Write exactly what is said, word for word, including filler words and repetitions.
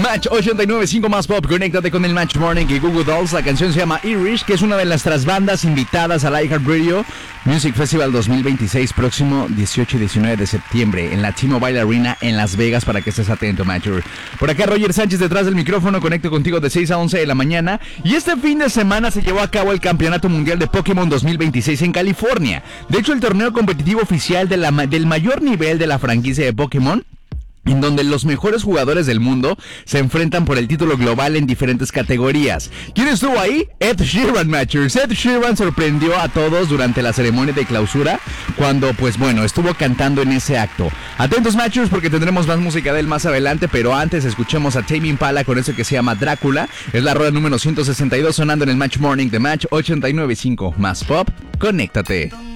Match ochenta y nueve punto cinco más pop, conéctate con el Match Morning y Google Dolls. La canción se llama Irish, que es una de nuestras bandas invitadas al iHeartRadio Music Festival dos mil veintiséis, próximo dieciocho y diecinueve de septiembre en la T-Mobile Arena en Las Vegas, para que estés atento, Matcher. Por acá Roger Sánchez detrás del micrófono, conecto contigo de seis a once de la mañana. Y este fin de semana se llevó a cabo el Campeonato Mundial de Pokémon dos mil veintiséis en California. De hecho, el torneo competitivo oficial de la, del mayor nivel de la franquicia de Pokémon, en donde los mejores jugadores del mundo se enfrentan por el título global en diferentes categorías. ¿Quién estuvo ahí? Ed Sheeran, Matchers. Ed Sheeran sorprendió a todos durante la ceremonia de clausura, cuando, pues bueno, estuvo cantando en ese acto. Atentos, Matchers, porque tendremos más música de él más adelante, pero antes escuchemos a Tame Impala con eso que se llama Drácula. Es la rueda número ciento sesenta y dos sonando en el Match Morning de Match ochenta y nueve punto cinco más pop. Conéctate.